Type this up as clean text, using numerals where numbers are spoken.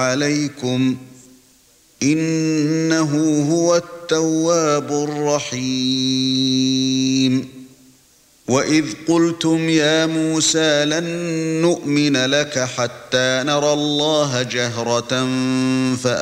عَلَيْكُمْ إِنَّهُ هُوَ التَّوَّابُ الرَّحِيمُ وَإِذْ قُلْتُمْ يَا مُوسَى لَن نُّؤْمِنَ لَكَ حَتَّى نَرَى اللَّهَ جَهْرَةً